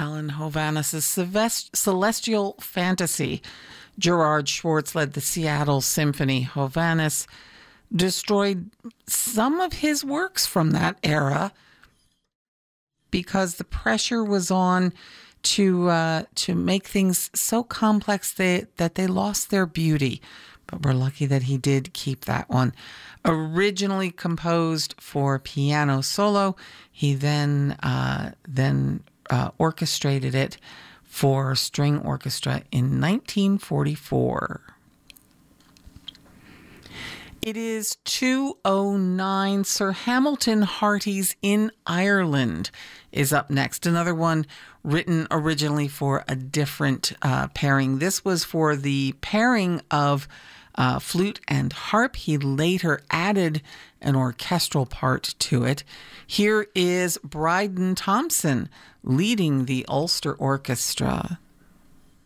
Alan Hovhannes' Celestial Fantasy. Gerard Schwartz led the Seattle Symphony. Hovhannes destroyed some of his works from that era because the pressure was on to make things so complex that they lost their beauty. But we're lucky that he did keep that one. Originally composed for piano solo, he then orchestrated it for string orchestra in 1944. It is 2:09. Sir Hamilton Harty's In Ireland is up next. Another one written originally for a different pairing. This was for the pairing of flute and harp. He later added an orchestral part to it. Here is Bryden Thompson leading the Ulster Orchestra.